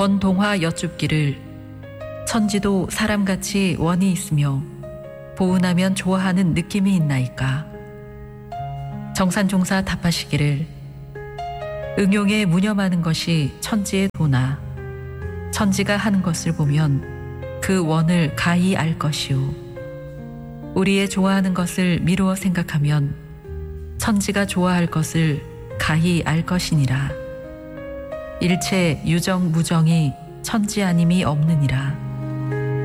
권동화 여쭙기를 천지도 사람같이 원이 있으며 보은하면 좋아하는 느낌이 있나이까. 정산종사 답하시기를 응용에 무념하는 것이 천지의 도나 천지가 하는 것을 보면 그 원을 가히 알 것이오. 우리의 좋아하는 것을 미루어 생각하면 천지가 좋아할 것을 가히 알 것이니라. 일체 유정 무정이 천지 아님이 없느니라.